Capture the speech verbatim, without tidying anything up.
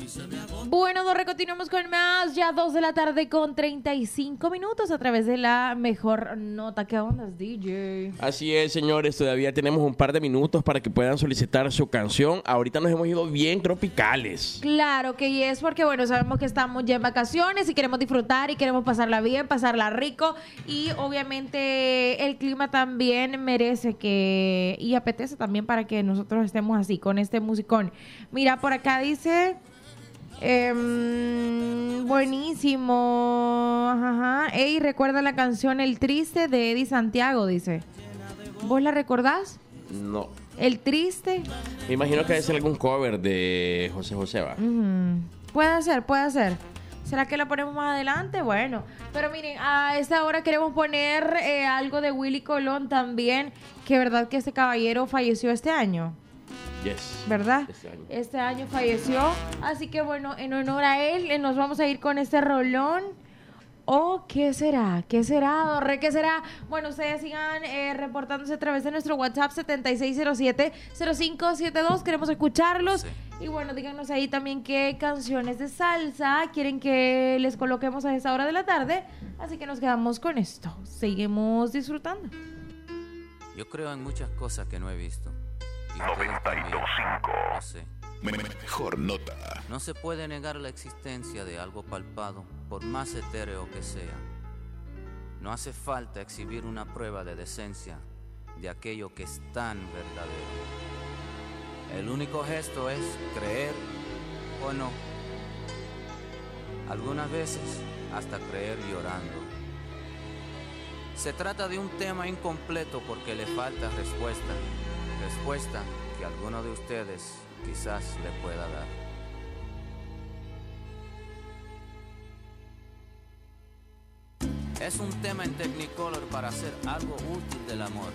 Bueno, Dorre, continuamos con más. Ya dos de la tarde con treinta y cinco minutos a través de la mejor nota. ¿Qué onda, D J? Así es, señores. Todavía tenemos un par de minutos para que puedan solicitar su canción. Ahorita nos hemos ido bien tropicales. Claro que es porque, bueno, sabemos que estamos ya en vacaciones y queremos disfrutar y queremos pasarla bien, pasarla rico. Y obviamente el clima también merece que... y apetece también para que nosotros estemos así, con este musicón. Mira, por acá dice... Eh, buenísimo. Ajá. Ey, recuerda la canción El Triste de Eddie Santiago, dice. ¿Vos la recordás? No. El Triste. Me imagino que debe ser algún cover de José José, ¿va? Uh-huh. Puede ser, puede ser. ¿Será que la ponemos más adelante? Bueno, pero miren, a esta hora queremos poner eh, algo de Willy Colón también, que verdad que este caballero falleció este año. Yes. ¿Verdad? Este año. Este año falleció. Así que bueno, en honor a él, eh, nos vamos a ir con este rolón. ¿O qué será? ¿Qué será, Dorre? ¿Qué será? Bueno, ustedes sigan eh, reportándose a través de nuestro WhatsApp setenta y seis cero siete cero cinco siete dos. Queremos escucharlos. Sí. Y bueno, díganos ahí también qué canciones de salsa quieren que les coloquemos a esta hora de la tarde. Así que nos quedamos con esto. Seguimos disfrutando. Yo creo en muchas cosas que no he visto. noventa y dos punto cinco. No sé. Mejor nota. No se puede negar la existencia de algo palpado, por más etéreo que sea. No hace falta exhibir una prueba de decencia de aquello que es tan verdadero. El único gesto es creer o no. Algunas veces hasta creer llorando. Se trata de un tema incompleto porque le falta respuesta. Respuesta que alguno de ustedes quizás le pueda dar. Es un tema en Technicolor para hacer algo útil del amor.